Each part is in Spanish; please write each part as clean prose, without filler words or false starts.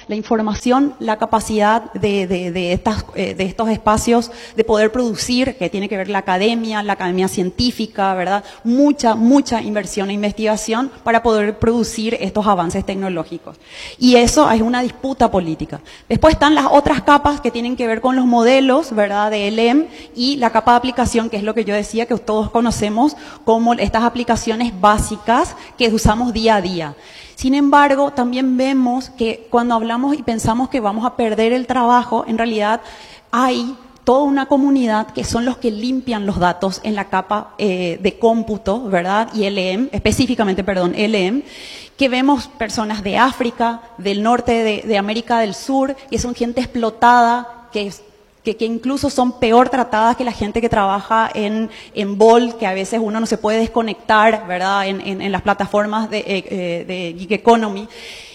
la información, la capacidad de estos espacios de poder producir, que tiene que ver la academia científica, ¿verdad? Mucha inversión e investigación para poder producir estos avances tecnológicos. Y eso es una disputa política. Después están las otras capas que tienen que ver con los modelos, ¿verdad? De LEM y la capa de aplicación, que es lo que yo decía, que todos conocemos como estas aplicaciones básicas que usamos día a día. Sin embargo, también vemos que cuando hablamos y pensamos que vamos a perder el trabajo, en realidad hay toda una comunidad que son los que limpian los datos en la capa de cómputo, ¿verdad? Y LEM, específicamente, perdón, LEM, que vemos personas de África, del norte de América del Sur, que son gente explotada, que incluso son peor tratadas que la gente que trabaja en Bol, que a veces uno no se puede desconectar, ¿verdad? En las plataformas de Gig Economy,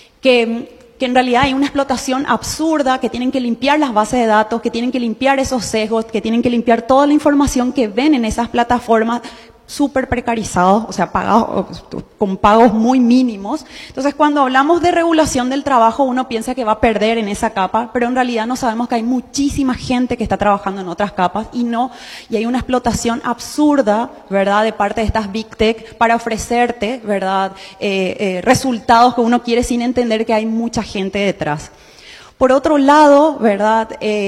que en realidad hay una explotación absurda, que tienen que limpiar las bases de datos, que tienen que limpiar esos sesgos, que tienen que limpiar toda la información que ven en esas plataformas súper precarizados, o sea, pagados, con pagos muy mínimos. Entonces, cuando hablamos de regulación del trabajo, uno piensa que va a perder en esa capa, pero en realidad no sabemos que hay muchísima gente que está trabajando en otras capas y hay una explotación absurda, ¿verdad?, de parte de estas Big Tech para ofrecerte, ¿verdad?, resultados que uno quiere sin entender que hay mucha gente detrás. Por otro lado, ¿verdad?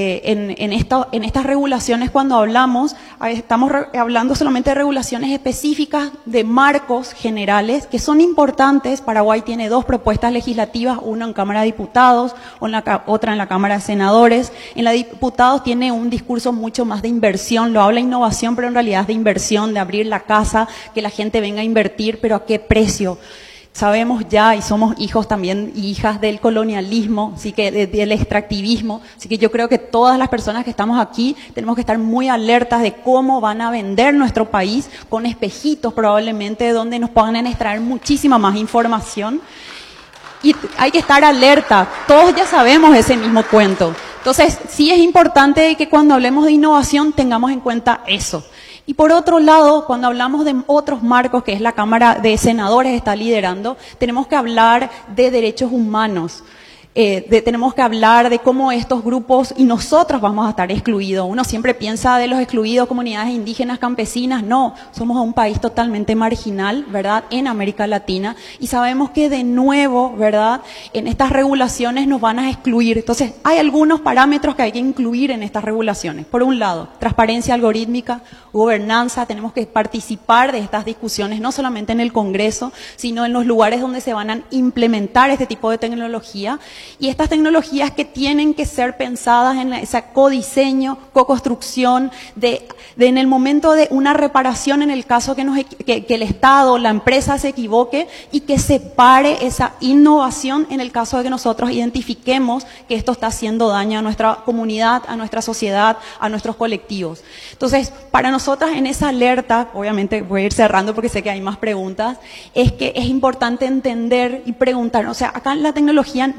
En estas regulaciones, cuando hablamos, estamos hablando solamente de regulaciones específicas, de marcos generales, que son importantes. Paraguay tiene 2 propuestas legislativas, una en Cámara de Diputados, otra en la Cámara de Senadores. En la de Diputados tiene un discurso mucho más de inversión, lo habla innovación, pero en realidad es de inversión, de abrir la casa, que la gente venga a invertir, pero ¿a qué precio? Sabemos ya, y somos hijos también y hijas del colonialismo, así que del extractivismo, así que yo creo que todas las personas que estamos aquí tenemos que estar muy alertas de cómo van a vender nuestro país con espejitos probablemente donde nos puedan extraer muchísima más información. Y hay que estar alerta, todos ya sabemos ese mismo cuento. Entonces, sí es importante que cuando hablemos de innovación tengamos en cuenta eso. Y por otro lado, cuando hablamos de otros marcos, que es la Cámara de Senadores está liderando, tenemos que hablar de derechos humanos. Tenemos que hablar de cómo estos grupos, y nosotros vamos a estar excluidos. Uno siempre piensa de los excluidos, comunidades indígenas, campesinas. No, somos un país totalmente marginal, ¿verdad?, en América Latina. Y sabemos que de nuevo, ¿verdad?, en estas regulaciones nos van a excluir. Entonces, hay algunos parámetros que hay que incluir en estas regulaciones. Por un lado, transparencia algorítmica, gobernanza. Tenemos que participar de estas discusiones, no solamente en el Congreso, sino en los lugares donde se van a implementar este tipo de tecnología. Y estas tecnologías que tienen que ser pensadas en ese codiseño, co-construcción, en el momento de una reparación en el caso que el Estado, la empresa se equivoque, y que se pare esa innovación en el caso de que nosotros identifiquemos que esto está haciendo daño a nuestra comunidad, a nuestra sociedad, a nuestros colectivos. Entonces, para nosotras en esa alerta, obviamente voy a ir cerrando porque sé que hay más preguntas, es que es importante entender y preguntar, o sea, acá la tecnología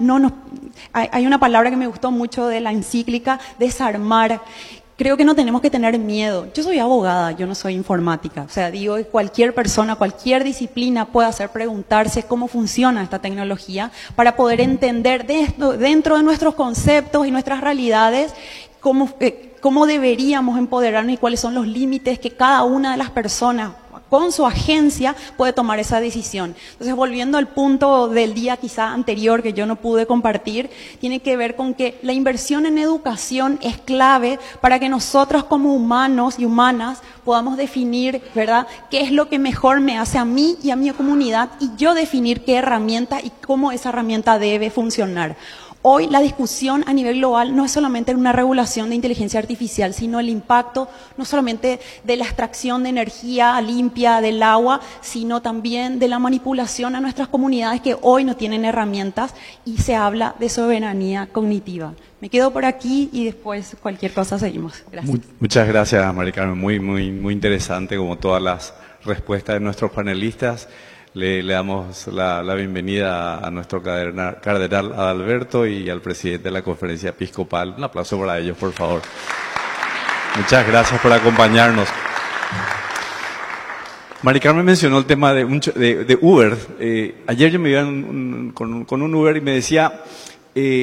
hay una palabra que me gustó mucho de la encíclica, desarmar. Creo que no tenemos que tener miedo. Yo soy abogada, yo no soy informática. O sea, digo que cualquier persona, cualquier disciplina puede hacer preguntarse cómo funciona esta tecnología para poder entender dentro de nuestros conceptos y nuestras realidades cómo deberíamos empoderarnos y cuáles son los límites que cada una de las personas con su agencia puede tomar esa decisión. Entonces, volviendo al punto del día quizá anterior que yo no pude compartir, tiene que ver con que la inversión en educación es clave para que nosotros como humanos y humanas podamos definir, ¿verdad?, qué es lo que mejor me hace a mí y a mi comunidad, y yo definir qué herramienta y cómo esa herramienta debe funcionar. Hoy la discusión a nivel global no es solamente una regulación de inteligencia artificial, sino el impacto no solamente de la extracción de energía limpia del agua, sino también de la manipulación a nuestras comunidades que hoy no tienen herramientas, y se habla de soberanía cognitiva. Me quedo por aquí y después cualquier cosa seguimos. Gracias. Muchas gracias, Mari Carmen. Muy interesante, como todas las respuestas de nuestros panelistas. Le damos la bienvenida a nuestro cardenal Adalberto y al presidente de la Conferencia Episcopal. Un aplauso para ellos, por favor. Muchas gracias por acompañarnos. Mari Carmen mencionó el tema de Uber. Ayer yo me iba con un Uber y me decía...